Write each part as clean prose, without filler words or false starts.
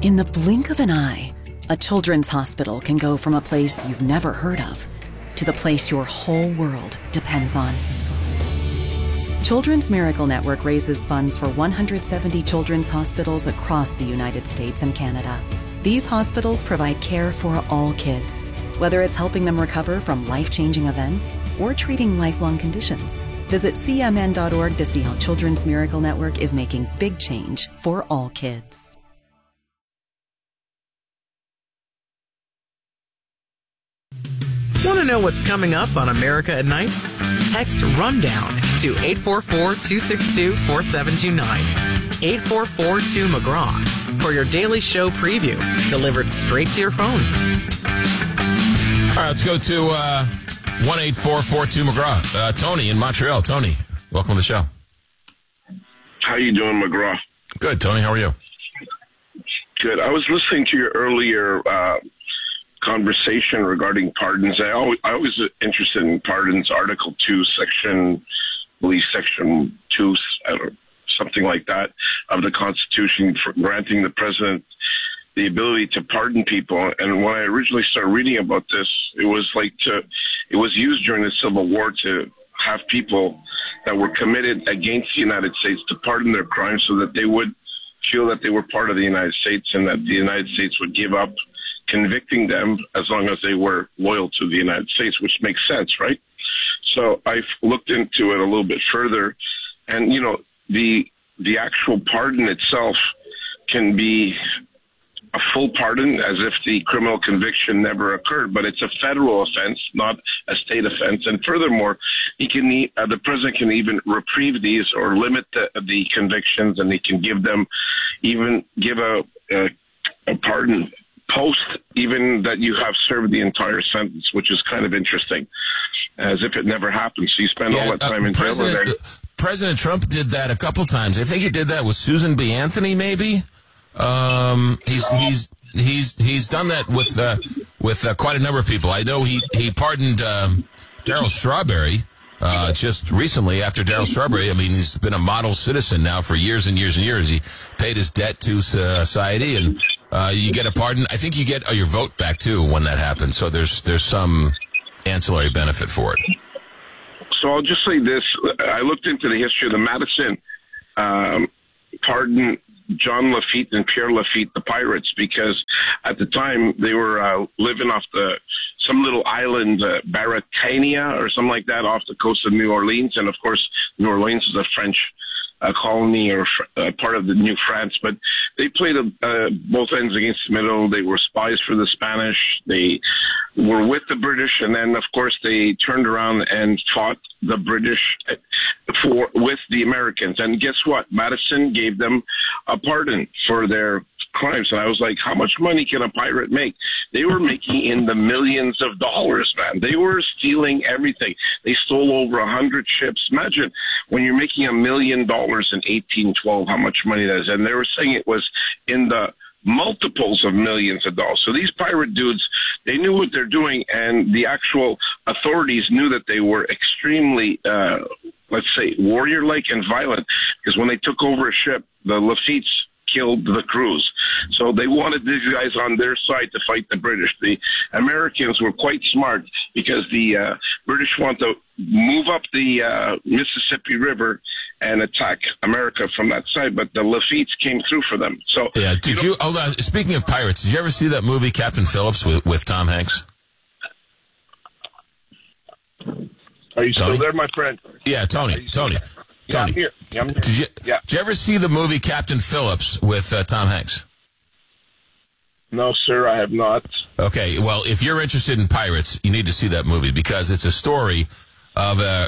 In the blink of an eye, a children's hospital can go from a place you've never heard of to the place your whole world depends on. Children's Miracle Network raises funds for 170 children's hospitals across the United States and Canada. These hospitals provide care for all kids, whether it's helping them recover from life-changing events or treating lifelong conditions. Visit cmn.org to see how Children's Miracle Network is making big change for all kids. Want to know what's coming up on America at Night? Text RUNDOWN to 844-262-4729. 844-2McGraw for your daily show preview, delivered straight to your phone. All right, let's go to 1-844-2McGraw. Tony in Montreal. Tony, welcome to the show. How you doing, McGraw? Good, Tony. How are you? Good. I was listening to your earlier conversation regarding pardons. I always interested in pardons. Article 2, Section 2, something like that, of the Constitution, for granting the president the ability to pardon people. And when I originally started reading about this, it was used during the Civil War to have people that were committed against the United States to pardon their crimes so that they would feel that they were part of the United States and that the United States would give up convicting them as long as they were loyal to the United States, which makes sense, right? So I've looked into it a little bit further, and, you know, the actual pardon itself can be a full pardon as if the criminal conviction never occurred, but it's a federal offense, not a state offense. And furthermore, the president can even reprieve these or limit the convictions, and he can give a pardon post even that you have served the entire sentence, which is kind of interesting, as if it never happened. So you spend all that time in jail. President Trump did that a couple times. I think he did that with Susan B. Anthony, maybe. He's done that with quite a number of people. I know he pardoned Darryl Strawberry just recently. After Darryl Strawberry, I mean, he's been a model citizen now for years and years and years. He paid his debt to society, and you get a pardon. I think you get your vote back too when that happens. So there's some ancillary benefit for it. So I'll just say this: I looked into the history of the Madison pardon John Lafitte and Pierre Lafitte, the pirates, because at the time they were living off some little island, Baratania or something like that, off the coast of New Orleans. And of course, New Orleans is a French colony or part of the New France, but they played both ends against the middle. They were spies for the Spanish. They were with the British, and then of course they turned around and fought the British with the Americans. And guess what? Madison gave them a pardon for their crimes. And I was like, how much money can a pirate make? They were making in the millions of dollars, man. They were stealing everything. They stole over 100 ships. Imagine when you're making $1 million in 1812, how much money that is. And they were saying it was in the multiples of millions of dollars. So these pirate dudes, they knew what they're doing, and the actual authorities knew that they were extremely, let's say, warrior-like and violent, because when they took over a ship, the Lafitte's killed the crews. So they wanted these guys on their side to fight the British. The Americans were quite smart because the British want to move up the Mississippi River and attack America from that side, but the Lafitte's came through for them. So yeah, hold on, speaking of pirates, did you ever see that movie Captain Phillips with Tom Hanks? Are you still there, my friend? Yeah, Tony. Yeah, I'm here. Did you ever see the movie Captain Phillips with Tom Hanks? No, sir, I have not. Okay, well, if you're interested in pirates, you need to see that movie because it's a story of a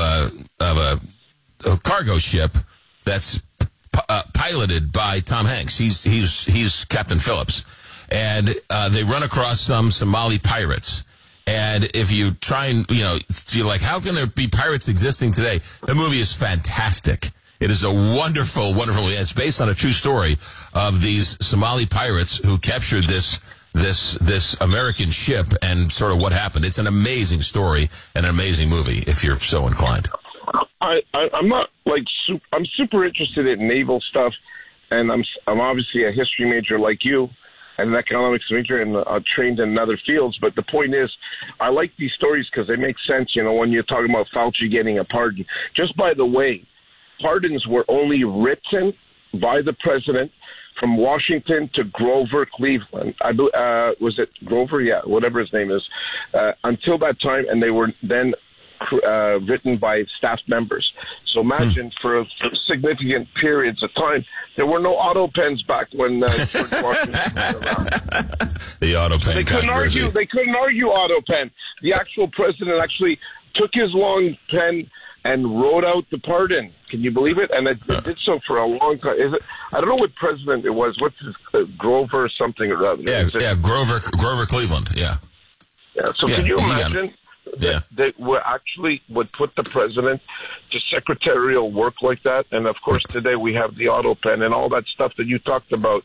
cargo ship that's piloted by Tom Hanks. He's Captain Phillips, and they run across some Somali pirates. And if you try and, you're like, how can there be pirates existing today? The movie is fantastic. It is a wonderful, wonderful movie. It's based on a true story of these Somali pirates who captured this American ship and sort of what happened. It's an amazing story and an amazing movie if you're so inclined. I'm not I'm super interested in naval stuff. and I'm obviously a history major like you, and an economics major, and trained in other fields. But the point is, I like these stories because they make sense. When you're talking about Fauci getting a pardon. Just by the way, pardons were only written by the president from Washington to Grover Cleveland. Was it Grover? Yeah, whatever his name is. Until that time, and they were then written by staff members. So imagine for significant periods of time, there were no auto pens back when George Washington was around. The auto pen. They couldn't argue auto pen. The actual president actually took his long pen and wrote out the pardon. Can you believe it? And it did so for a long time. I don't know what president it was. What's his, Grover something or other? Yeah, Grover Cleveland. Yeah. Yeah. So can you imagine? Yeah. They would put the president to secretarial work like that. And of course, today we have the auto pen and all that stuff that you talked about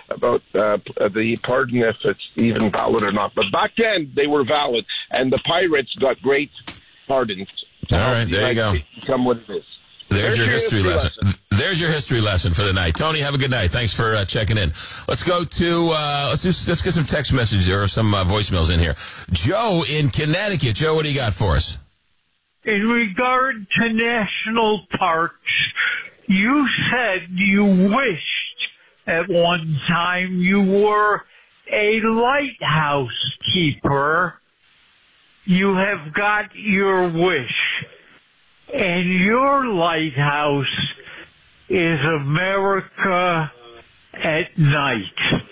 the pardon, if it's even valid or not. But back then, they were valid. And the pirates got great pardons. All right, there you go. Become what it is. There's your history lesson. There's your history lesson for the night. Tony, have a good night. Thanks for checking in. Let's go to let's get some text messages or some voicemails in here. Joe in Connecticut. Joe, what do you got for us? In regard to national parks, you said you wished at one time you were a lighthouse keeper. You have got your wish. And your lighthouse is America at night.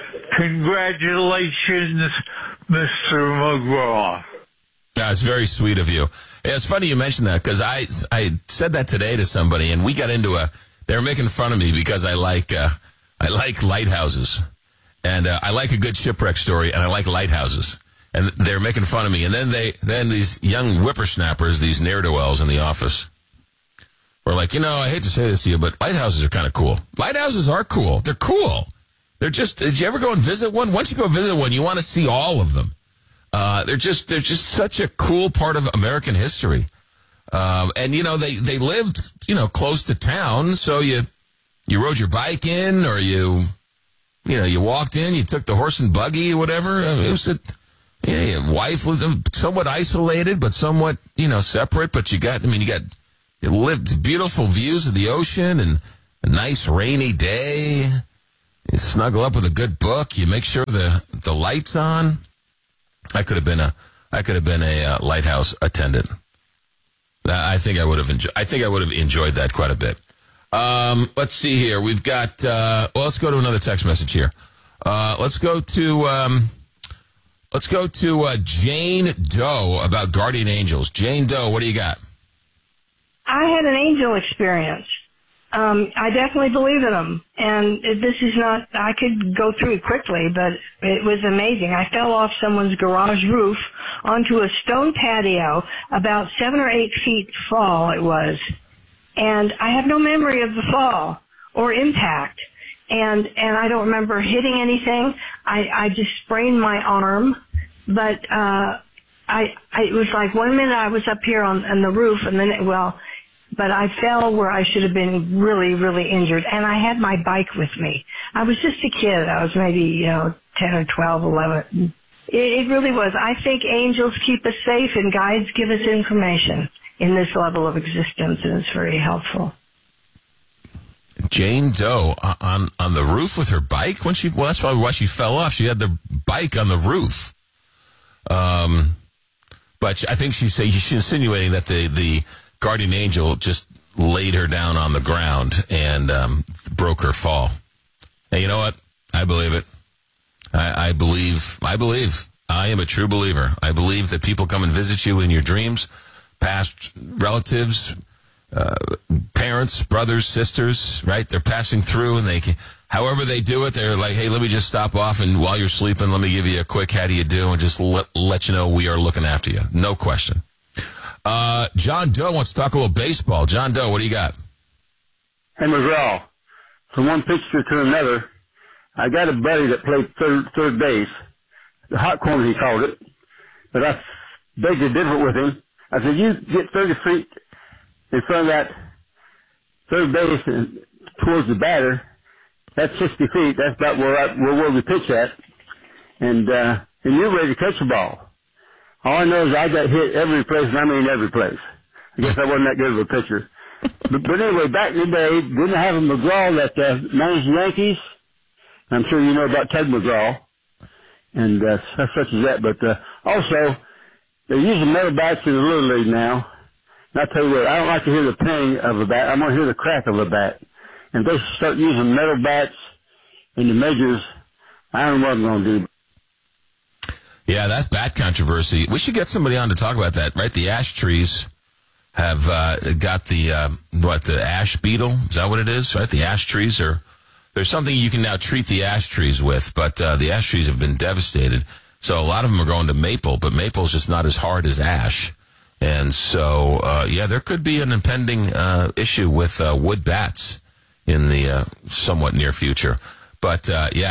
Congratulations, Mr. McGraw. Yeah, it's very sweet of you. Yeah, it's funny you mentioned that because I said that today to somebody, and we got into they were making fun of me because I like lighthouses, and I like a good shipwreck story, and I like lighthouses. And they're making fun of me. And then these young whippersnappers, these ne'er-do-wells in the office, were like, I hate to say this to you, but lighthouses are kind of cool. Lighthouses are cool. They're cool. They're just, did you ever go and visit one? Once you go visit one, you want to see all of them. They're just such a cool part of American history. And, they lived, close to town. So you rode your bike in, or you walked in, you took the horse and buggy or whatever. It was your wife was somewhat isolated, but somewhat, separate. But you lived beautiful views of the ocean and a nice rainy day. You snuggle up with a good book. You make sure the light's on. I could have been a lighthouse attendant. I think I would have enjoyed that quite a bit. Let's see here. We've got. Let's go to another text message here. Let's go to Jane Doe about guardian angels. Jane Doe, what do you got? I had an angel experience. I definitely believe in them. And this is not, I could go through it quickly, but it was amazing. I fell off someone's garage roof onto a stone patio, about 7 or 8 feet fall it was. And I have no memory of the fall or impact. And I don't remember hitting anything. I just sprained my arm, but it was like 1 minute I was up here on the roof, and then but I fell where I should have been really, really injured. And I had my bike with me. I was just a kid. I was maybe 10 or 12, 11. It really was. I think angels keep us safe, and guides give us information in this level of existence, and it's very helpful. Jane Doe on the roof with her bike that's probably why she fell off. She had the bike on the roof. But I think she's insinuating that the guardian angel just laid her down on the ground and broke her fall. And you know what? I believe it. I believe. I am a true believer. I believe that people come and visit you in your dreams, past relatives, parents, brothers, sisters, right? They're passing through, and however they do it, they're like, hey, let me just stop off, and while you're sleeping, let me give you a quick how do you do, and just let you know we are looking after you. No question. John Doe wants to talk a little baseball. John Doe, what do you got? Hey, McGraw, from one pitcher to another, I got a buddy that played third base. The hot corner, he called it. But I begged to differ with him. I said, you get 30 feet in front of that third base and towards the batter, That's 60 feet. That's about where we pitch at. And you're ready to catch the ball. All I know is I got hit every place, and I mean every place. I guess I wasn't that good of a pitcher. But anyway, back in the day, didn't have a McGraw that managed the Yankees. I'm sure you know about Ted McGraw. And such as that. But also, they're using metal bats in the Little League now. And I tell you what, I don't like to hear the ping of a bat. I want to hear the crack of a bat. And if they start using metal bats in the majors, I don't know what I'm going to do. Yeah, that bat controversy. We should get somebody on to talk about that, right? The ash trees have got the ash beetle? Is that what it is, right? The ash trees are... There's something you can now treat the ash trees with, but the ash trees have been devastated. So a lot of them are going to maple, but maple is just not as hard as ash. And so, there could be an impending issue with wood bats in the somewhat near future. But,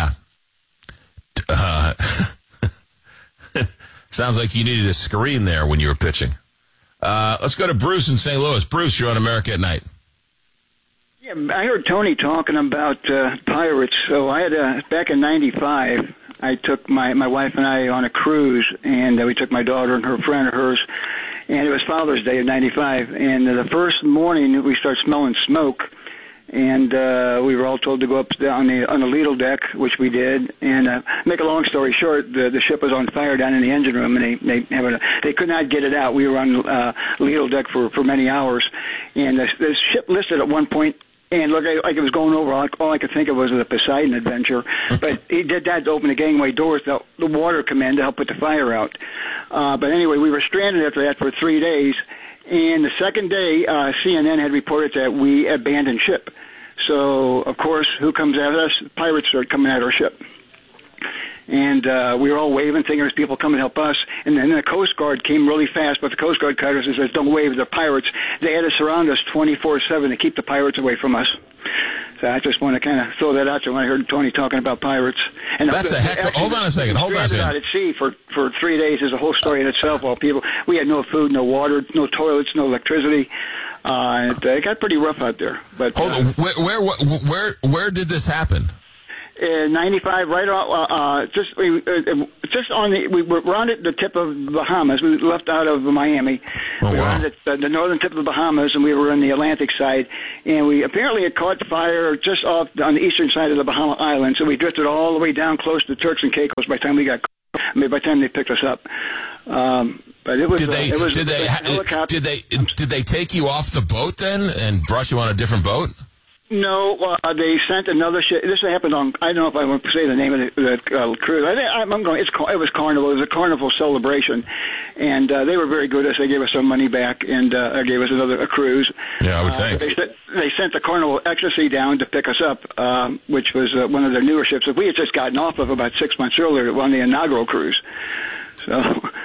sounds like you needed a screen there when you were pitching. Let's go to Bruce in St. Louis. Bruce, you're on America at Night. Yeah, I heard Tony talking about pirates. So I had back in '95, I took my wife and I on a cruise, and we took my daughter and her friend of hers, and it was Father's Day of '95. And the first morning we started smelling smoke, and we were all told to go up on the ladle deck, which we did. And make a long story short, the ship was on fire down in the engine room, and they could not get it out. We were on ladle deck for many hours, and the ship listed at one point. And look, like it was going over. All I could think of was the Poseidon Adventure. But he did that to open the gangway doors to the water come in to help put the fire out. But anyway, we were stranded after that for 3 days. And the second day, CNN had reported that we abandoned ship. So, of course, who comes at us? Pirates started coming at our ship. And we were all waving, thinking there's people coming to help us. And then the Coast Guard came really fast, but the Coast Guard cutters says, don't wave, they're pirates. They had to surround us 24/7 to keep the pirates away from us. So I just want to kind of throw that out there when I heard Tony talking about pirates. And that's a heck of... Hold on a second. Out at sea for 3 days is a whole story in itself. While we had no food, no water, no toilets, no electricity. It got pretty rough out there. But hold on. Where did this happen? 95, right on, just on we were around at the tip of the Bahamas. We left out of Miami. Oh, we were wow. on the northern tip of the Bahamas, and we were on the Atlantic side. And we apparently had caught fire just off on the eastern side of the Bahama Islands. So we drifted all the way down close to Turks and Caicos by the time by the time they picked us up. But it was. Did they take you off the boat then and brought you on a different boat? No, they sent another ship. This happened on, I don't know if I want to say the name of the cruise. It was Carnival. It was a Carnival celebration. And they were very good. They gave us some money back and gave us a cruise. Yeah, I would think. They sent the Carnival Ecstasy down to pick us up, which was one of their newer ships that we had just gotten off of about 6 months earlier on the inaugural cruise. So,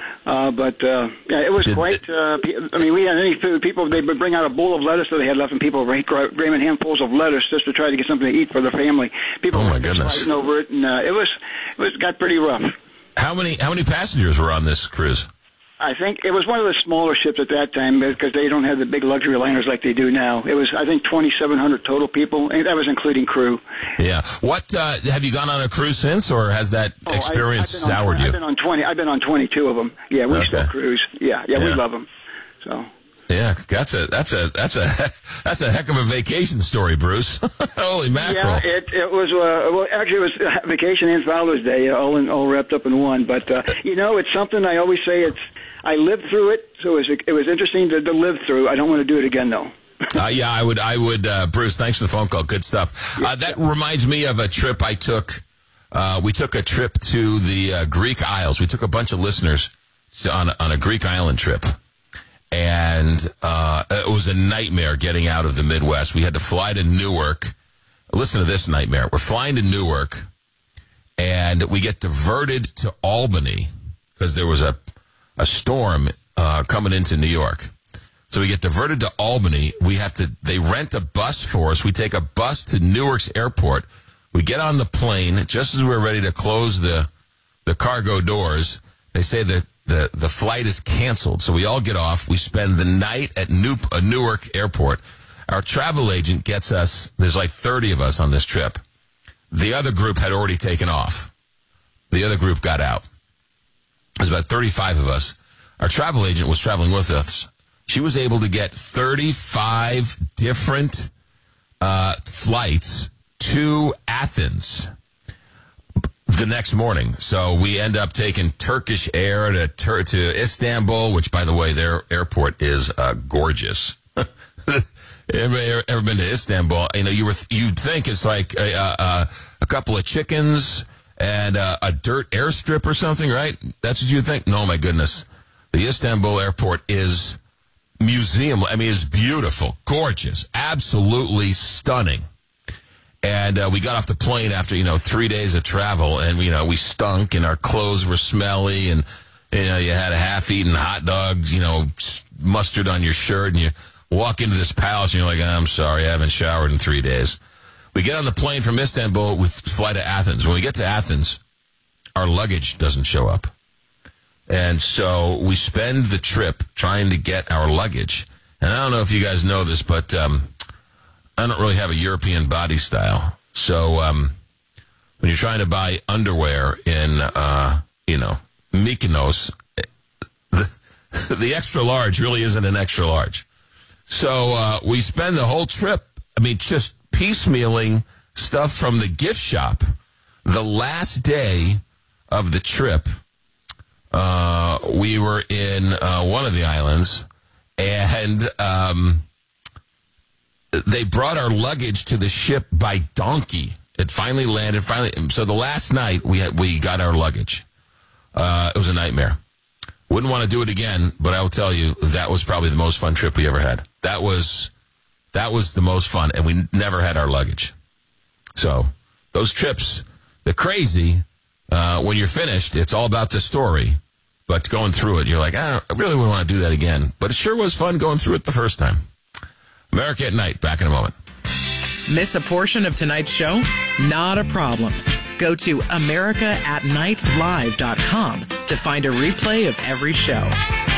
it was quite. We had any food. People, they would bring out a bowl of lettuce that they had left, and people were grabbing handfuls of lettuce just to try to get something to eat for their family. People were fighting over it, and it got pretty rough. How many passengers were on this cruise? I think it was one of the smaller ships at that time because they don't have the big luxury liners like they do now. It was, I think, 2,700 total people, and that was including crew. Yeah. What have you gone on a cruise since, or has that experience soured you? I've been on 20. I've been on 22 of them. Yeah, we still cruise. Yeah, we love them. So. Yeah, that's a heck of a vacation story, Bruce. Holy mackerel! Yeah, it was. Actually, it was vacation and Father's Day, all wrapped up in one. But it's something I always say. I lived through it, so it was interesting to live through. I don't want to do it again, though. Yeah, I would. Bruce, thanks for the phone call. Good stuff. That reminds me of a trip I took. We took a trip to the Greek Isles. We took a bunch of listeners on a Greek island trip. And it was a nightmare getting out of the Midwest. We had to fly to Newark. Listen to this nightmare. We're flying to Newark, and we get diverted to Albany because there was a storm coming into New York. So we get diverted to Albany. They rent a bus for us. We take a bus to Newark's airport. We get on the plane. Just as we're ready to close the cargo doors, they say that the flight is canceled. So we all get off. We spend the night at Newark Airport. Our travel agent gets us, there's like 30 of us on this trip. The other group had already taken off. The other group got out. There's about 35 of us. Our travel agent was traveling with us. She was able to get 35 different flights to Athens the next morning. So we end up taking Turkish Air to Istanbul, which, by the way, their airport is gorgeous. Everybody ever been to Istanbul? You know, you'd think it's like a couple of chickens and a dirt airstrip or something, right? That's what you'd think. No, my goodness. The Istanbul airport is museum. I mean, it's beautiful, gorgeous, absolutely stunning. And we got off the plane after, 3 days of travel, and, we stunk, and our clothes were smelly, and, you had a half-eaten hot dogs, mustard on your shirt, and you walk into this palace, and you're like, I'm sorry, I haven't showered in 3 days. We get on the plane from Istanbul with fly to Athens. When we get to Athens, our luggage doesn't show up. And so we spend the trip trying to get our luggage. And I don't know if you guys know this, but I don't really have a European body style. So when you're trying to buy underwear in, Mykonos, the extra large really isn't an extra large. So we spend the whole trip, just piecemealing stuff from the gift shop. The last day of the trip, we were in one of the islands, and they brought our luggage to the ship by donkey. It finally landed. So the last night we got our luggage. It was a nightmare. Wouldn't want to do it again, but I will tell you that was probably the most fun trip we ever had. That was the most fun, and we never had our luggage. So those trips, they're crazy. When you're finished, it's all about the story. But going through it, you're like, I really wouldn't want to do that again. But it sure was fun going through it the first time. America at Night, back in a moment. Miss a portion of tonight's show? Not a problem. Go to AmericaAtNightLive.com to find a replay of every show.